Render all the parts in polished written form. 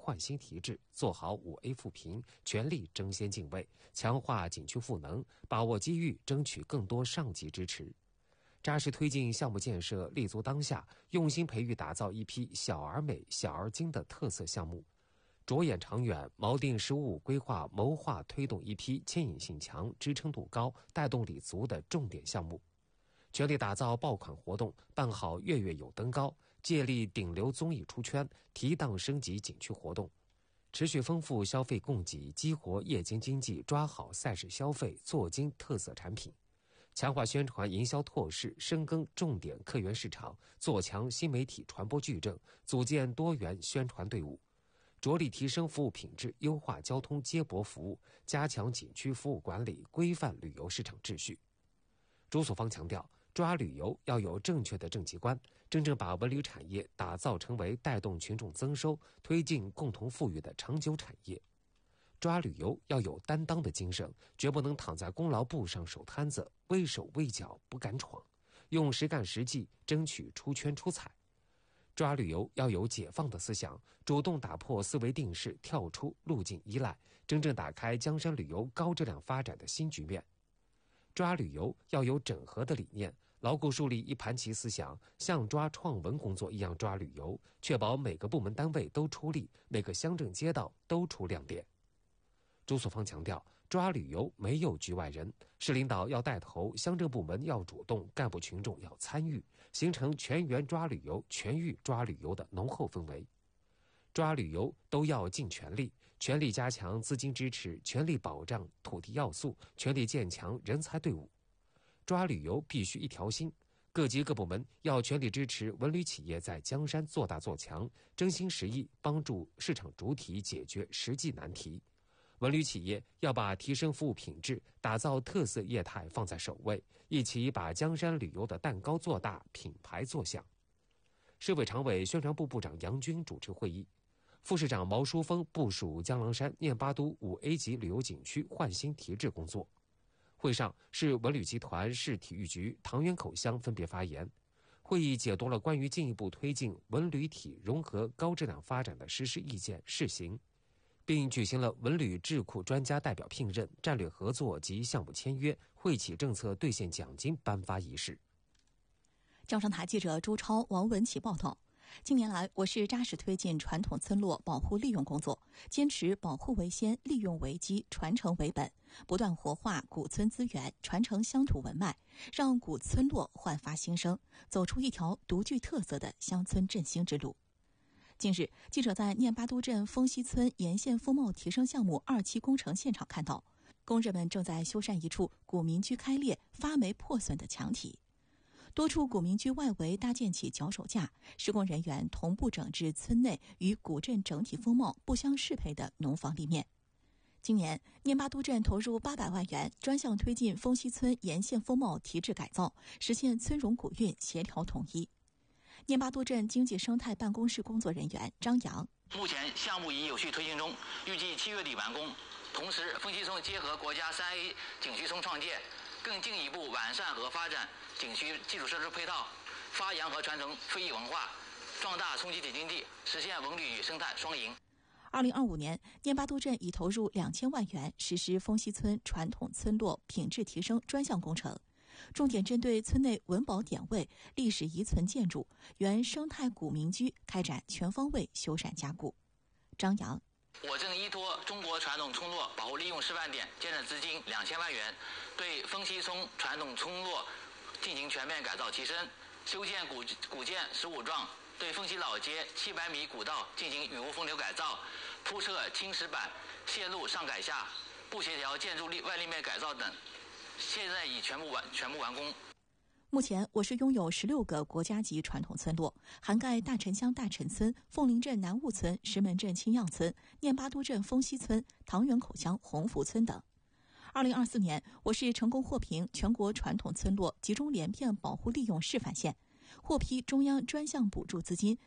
焕新提质，做好5A 扶贫，全力争先敬畏，强化景区赋能，把握机遇，争取更多上级支持。扎实推进项目建设，立足当下，用心培育打造一批小而美、小而精的特色项目，着眼长远，锚定15规划，谋划推动一批牵引性强、支撑度高、带动力足的重点项目，全力打造爆款活动，办好月月有登高，借力顶流综艺出圈，提档升级景区活动，持续丰富消费供给，激活夜间经济，抓好赛事消费，做精特色产品。强化宣传营销拓势，深耕重点客源市场，做强新媒体传播矩阵，组建多元宣传队伍，着力提升服务品质，优化交通接驳服务，加强景区服务管理，规范旅游市场秩序。朱所方强调，抓旅游要有正确的政绩观，真正把文旅产业打造成为带动群众增收、推进共同富裕的长久产业。抓旅游要有担当的精神，绝不能躺在功劳簿上守摊子，畏手畏脚不敢闯，用实干实际争取出圈出彩。抓旅游要有解放的思想，主动打破思维定式，跳出路径依赖，真正打开江山旅游高质量发展的新局面。抓旅游要有整合的理念，牢固树立一盘棋思想，像抓创文工作一样抓旅游，确保每个部门单位都出力，每个乡镇街道都出亮点。朱所方强调，抓旅游没有局外人，市领导要带头，乡镇部门要主动，干部群众要参与，形成全员抓旅游、全域抓旅游的浓厚氛围。抓旅游都要尽全力，全力加强资金支持，全力保障土地要素，全力建强人才队伍。抓旅游必须一条心，各级各部门要全力支持文旅企业在江山做大做强，真心实意帮助市场主体解决实际难题。文旅企业要把提升服务品质、打造特色业态放在首位，一起把江山旅游的蛋糕做大，品牌做响。市委常委、宣传部部长杨军主持会议，副市长毛书峰部署江郎山、念巴都5A 级旅游景区焕新提质工作。会上，市文旅集团、市体育局、唐园口乡分别发言。会议解读了关于进一步推进文旅体融合高质量发展的实施意见试行，并举行了文旅智库专家代表聘任、战略合作及项目签约、惠企政策兑现奖金颁发仪式。 招商台记者朱超、王文琪报道。近年来，我市扎实推进传统村落保护利用工作，坚持保护为先、利用为基、传承为本，不断活化古村资源，传承乡土文脉，让古村落焕发新生，走出一条独具特色的乡村振兴之路。近日，记者在念巴都镇丰西村沿线风貌提升项目2期工程现场看到，工人们正在修缮一处古民居开裂、发霉破损的墙体。多处古民居外围搭建起脚手架，施工人员同步整治村内与古镇整体风貌不相适配的农房立面。今年，念巴都镇投入800万元，专项推进丰西村沿线风貌提质改造，实现村容古韵协调统一。念巴都镇经济生态办公室工作人员张阳： 目前项目已有序推进中，预计7月底完工。同时，丰西村结合国家3A 景区村创建，更进一步完善和发展景区基础设施配套，发扬和传承非遗文化，壮大冲集体经济，实现文旅生态双赢。 2025年，念巴都镇已投入2000万元实施丰西村传统村落品质提升专项工程，重点针对村内文保典位、历史遗存建筑、原生态古民居开展全方位修缮加固。张扬： 我正依托中国传统村落保护利用示范点建设资金2000万元，对丰西村传统村落进行全面改造提升，修建古建15幢，对丰西老街700米古道进行雨污风流改造，铺设青石板、线路上改下、不协调建筑外立面改造等，现在已全部完工。 目前，我市拥有16个国家级传统村落，涵盖大陈乡大陈村、凤林镇南坞村、石门镇青样村、念巴都镇丰西村、唐园口乡红福村等。2024年，我市成功获评全国传统村落集中连片保护利用示范县，获批中央专项补助资金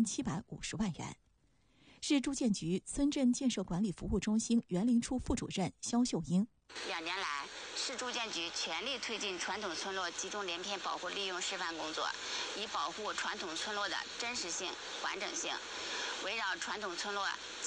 3750万元。市住建局村镇建设管理服务中心园林处副主任肖秀英 ：2年来，市住建局全力推进传统村落集中连片保护利用示范工作，以保护传统村落的真实性、完整性，围绕传统村落